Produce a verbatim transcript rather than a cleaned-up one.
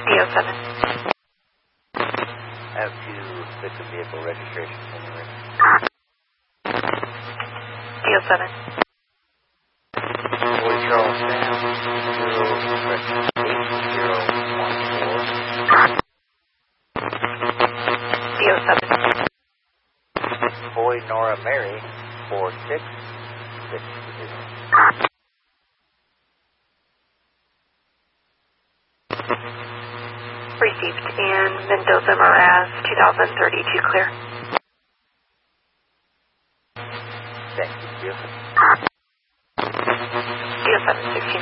D O seven. I have two victim vehicle registrations anyway. D O seven. Boy Charles Sam, zero, eight zero one four. D O seven. Boy Nora Mary, four six six zero. Received. And Mendoza Moraz, two thousand thirty-two clear. Thank you. D O seven sixteen.